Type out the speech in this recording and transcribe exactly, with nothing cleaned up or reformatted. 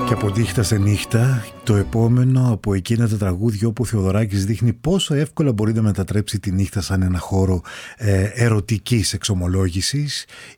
Και από νύχτα σε νύχτα, το επόμενο από εκείνα τα τραγούδια όπου ο Θεοδωράκης δείχνει πόσο εύκολα μπορεί να μετατρέψει τη νύχτα σαν ένα χώρο ε, ερωτικής εξομολόγησης,